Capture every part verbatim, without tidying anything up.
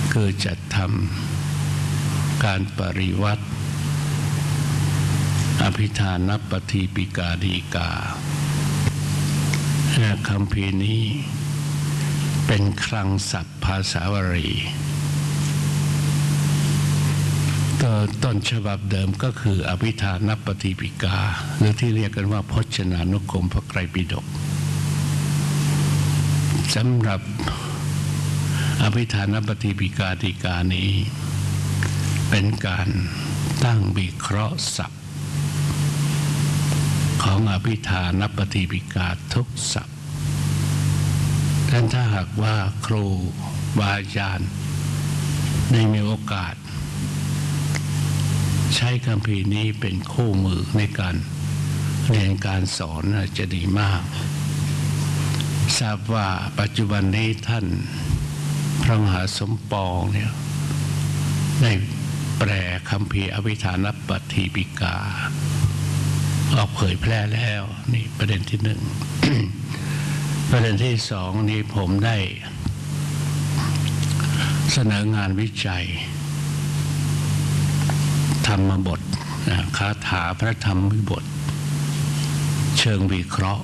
คือจัดทำการปริวัติอภิธานปฏิปิกาฎีกาและคำพีนี้เป็นคลังศัพท์ภาษาวารีต้นฉบับเดิมก็คืออภิธานปฏิปิกาหรือที่เรียกกันว่าพจนานุกรมพระไตรปิฎกสำหรับอภิธานปฏิปิกาฎีกานี้เป็นการตั้งวิเคราะห์ศัพท์ของอภิธานปฏิปิกาทุกศัพท์ท่านถ้าหากว่าครูบาอาจารย์ได้มีโอกาสใช้คัมภีร์นี้เป็นคู่มือในการเรียนการสอนจะดีมากทราบว่าปัจจุบันนี้ท่านพระมหาสมปองเนี่ยได้แปลคัมภีร์อภิธานปฏิปิกาออกเผยแพร่แล้วนี่ประเด็นที่หนึ่ง ประเด็นที่สองนี้ผมได้เสนองานวิจัยธรรมบทคาถาพระธรรมวิบทเชิงวิเคราะห์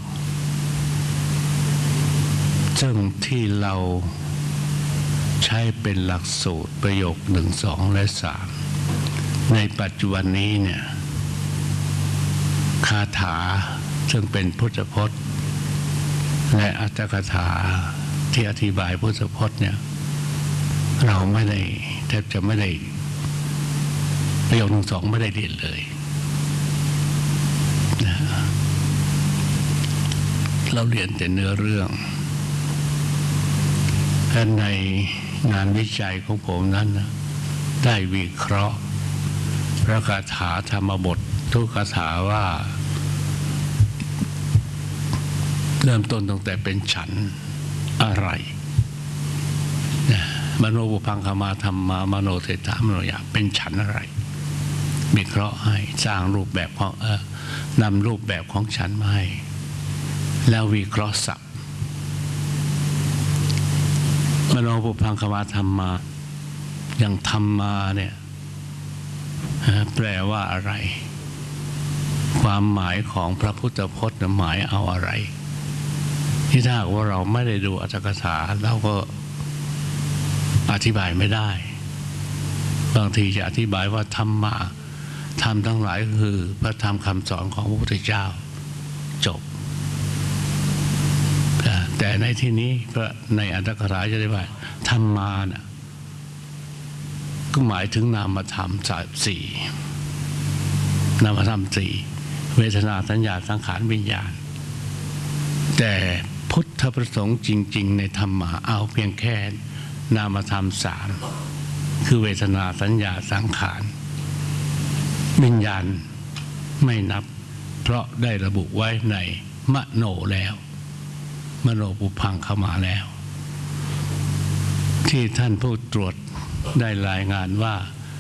ซึ่งที่เราใช้เป็นหลักสูตรประโยคหนึ่งสองและสามในปัจจุบันนี้เนี่ยคาถาซึ่งเป็นพุทธพจน์และอัตถกถาที่อธิบายพุทธพจน์เนี่ยเราไม่ได้แทบจะไม่ได้ประโยคหนึ่งสองไม่ได้เรียนเลยนะเราเรียนแต่เนื้อเรื่องและในงานวิจัยของผมนั้นนะได้วิเคราะห์พระคาถาธรรมบททุกคาถาว่าเริ่มต้นตั้งแต่เป็นฉันอะไรนะมโนบุพังคมาธรรมามโนเศรษฐามโนยะเป็นฉันอะไรวิเคราะห์ให้สร้างรูปแบบของเออนำรูปแบบของฉันมาให้แล้ววิเคราะห์ศัพท์มโนบุพังคมาธรรมาอย่างธรรมาเนี่ยแปลว่าอะไรความหมายของพระพุทธพจน์หมายเอาอะไรที่ถ้าว่าเราไม่ได้ดูอัตถกถาเราก็อธิบายไม่ได้บางทีจะอธิบายว่าธรรมะธรรมทั้งหลายคือพระธรรมคำสอนของพระพุทธเจ้าจบแต่ในที่นี้พระในอัตถกถาจะได้ว่าธรรมานะก็หมายถึงนามธรรมสี่นามธรรมสี่เวทนาสัญญาสังขารวิญญาณแต่พุทธประสงค์จริงๆในธรรมะเอาเพียงแค่นามธรรมสามคือเวทนาสัญญาสังขารวิญญาณไม่นับเพราะได้ระบุไว้ในมโนแล้วมโนปุพังเข้ามาแล้วที่ท่านผู้ตรวจได้รายงานว่า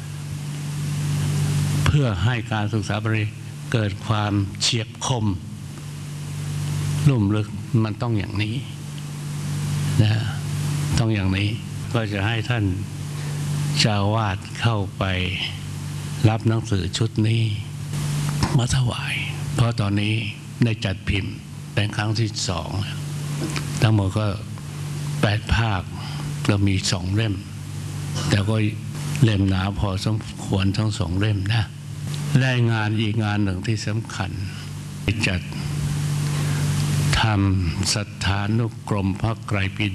เพื่อให้การศึกษาปริเกิดความเฉียบคมลุ่มลึกมันต้องอย่างนี้นะต้องอย่างนี้ก็จะให้ท่านเจ้าวาดเข้าไปรับหนังสือชุดนี้มาถวายเพราะตอนนี้ได้จัดพิมพ์เป็นครั้งที่สองทั้งหมดก็แปดภาคเรามีสองเล่มแต่ก็เล่มหนาพอสมควรทั้งสองเล่มนะได้งานอีกงานหนึ่งที่สำคัญจัดทำสถานุกรมพระไตรปิฎก